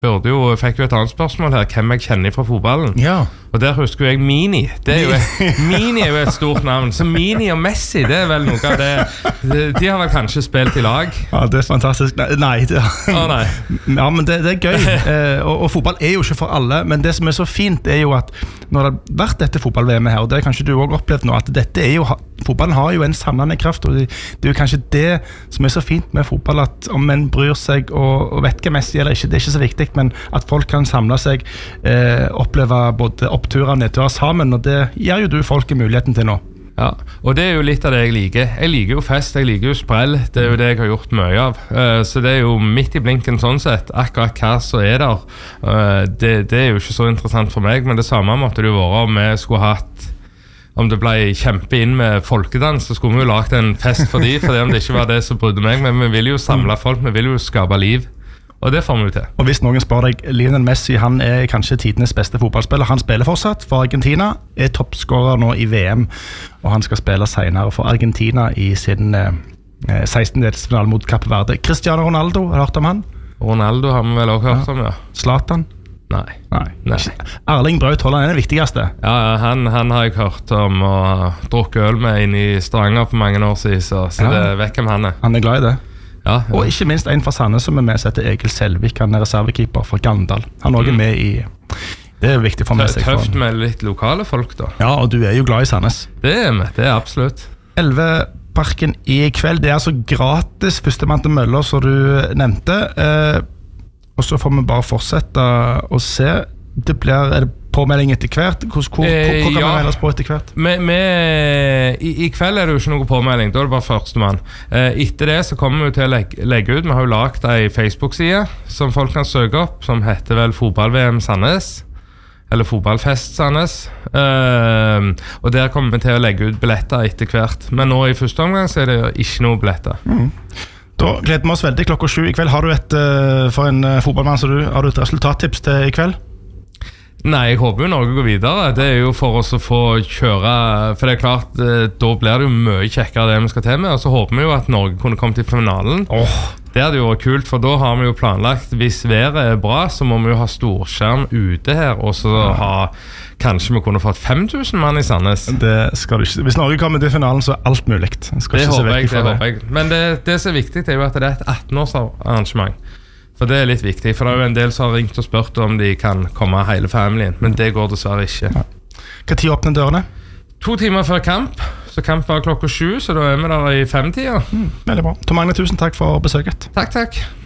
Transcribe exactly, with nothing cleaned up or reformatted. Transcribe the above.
burde jo, fikk jo et annet spørsmål her, hvem jeg kjenner fra fotballen. Ja. Og der husker jeg Mini. Det er jo et, Mini er jo et stort navn. Så Mini og Messi, det er vel noe av det. De, de har vel kanskje spilt i lag? Ja, det er fantastisk. Nei, nei, det, oh, nei. Ja, men det, det er gøy. Eh, og, og fotball er jo ikke for alle, men det som er så fint er jo at når det har vært dette fotball-V M her, og det har kanskje du også opplevd nå, at dette er jo, fotballen har jo en samlende kraft, og det, det er jo kanskje det som er så fint med fotball, at om en bryr seg og, og vet hva Messi eller ikke, det er ikke så viktig, men at folk kan samle seg, eh, oppleve både oppturer og nedturer sammen, og det gir jo du folket muligheten til nå. Ja, og det er jo litt av det jeg liker. Jeg liker jo fest, jeg liker jo sprell, det er jo det jeg har gjort mye av. Uh, så det er jo midt i blinken sånn sett, akkurat hva så er der. Uh, det, det er jo ikke så interessant for meg, men det samme måtte det jo være om vi skulle hatt, om det ble kjempe inn med folkedans, så skulle vi jo lagt en fest for de, for det om det ikke var det som brydde meg, men vi vil jo samle folk, vi vil jo skape liv. Og det får vi til. Og hvis noen spør deg, Lionel Messi, han er kanskje tidenes beste fotballspiller. Han spiller fortsatt for Argentina, er toppskårer nå i V M, og han skal spille senere for Argentina i sin eh, sekstendedelsfinale mot Kapp Verde. Cristiano Ronaldo, har du hørt om han? Ronaldo har vi vel også hørt om, ja. Zlatan? Nei. Nei. Nei. Erling Braut Haaland er den viktigste. Ja, han, han har jeg hørt om og drukket øl med inn i Stavanger for mange år siden, så, så ja. Det vet hvem han er. Han er glad i det. Ja, ja. Og ikke minst en fra Sandnes som er med, som heter Egil Selvik. Han er reservekeeper for Gandal. Han er også mm. med i... Det er viktig for meg. Tøft med litt lokale folk da. Ja, og du er jo glad i Sandnes. Det er vi, det er absolutt. Elveparken i kveld, det er altså gratis førstemann til Møller, som du nevnte. Eh, og så får vi bare fortsette å se. Det blir... Er det påmelding etter hvert? Hvor, hvor, hvor, hvor kan ja. vi melde oss på etter hvert? Med, med, i, I kveld er det jo ikke noe påmelding, da er det bare førstemann. Eh, etter det så kommer vi til å legge, legge ut, vi har jo lagt en Facebook-side som folk kan søke opp, som heter vel Fotball-V M Sandnes, eller Fotballfest Sandnes. Eh, og der kommer vi til å legge ut billetter etter hvert. Men nå i første omgang så er det ikke noe billetter. Mm. Da gleder vi oss veldig klokka sju i kveld. Har du et, uh, for en uh, fotballmann som du, har du et resultattips til i kveld? Nei, jeg håper jo Norge går videre. Det er jo for oss å få kjøre, for det er klart, da blir det jo mye kjekkere det vi skal til med, og så håper vi jo at Norge kunne komme til finalen. Oh. Det hadde jo vært kult, for da har vi jo planlagt, hvis været er bra, så må vi jo ha storskjerm ute her, og så ha, kanskje vi kunne fått fem tusen mann i Sandnes. Det skal du ikke. Hvis Norge kommer til finalen, så er alt mulig. Jeg det håper jeg, det håper jeg. Men det, det som er viktig er jo at det er et atten-års arrangement. For det er litt viktig, for det er jo en del som har ringt og spurt om de kan komme hele familien, men det går dessverre ikke. Ja. Hva tid åpner dørene? To timer før kamp, så kamp var klokka sju, så da er vi der i femtida. Mm, veldig bra. Tom Magne, tusen takk for besøket. Takk, takk.